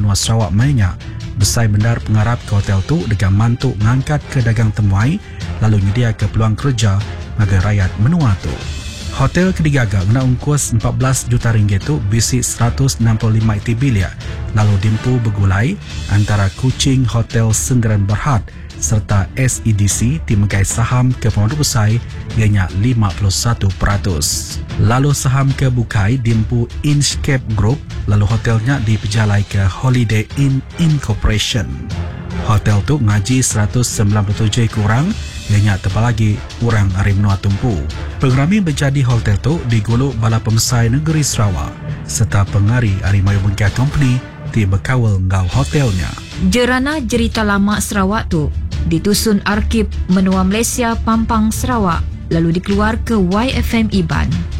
benua Sarawak mainnya besai bendar pengarap ke hotel tu dengan mantuk ngangkat ke dagang temuai lalu nyedia ke peluang kerja bagi rakyat menua tu. Hotel Kedigaga kena ungkus 14 juta ringgit tu bisi 165 iti bilik lalu dimpu bergulai antara Kuching Hotel Sendirian Berhad serta SEDC timegai saham ke pemerintah besar ianya 51%. Lalu saham ke Bukai dimpu Inchcape Group lalu hotelnya dipejalai ke Holiday Inn Incorporation. Hotel tu ngaji 197 kurang ianya tebal lagi kurang hari menua tumpu. Pengerami menjadi hotel tu diguluk Bala Pemesai Negeri Sarawak serta pengari Arimayu Bengkai Company ti berkawal ngau hotelnya. Jerana Jerita Lama Sarawak tu ditusun Arkib Menua Malaysia Pampang Sarawak lalu dikeluar ke YFM Iban.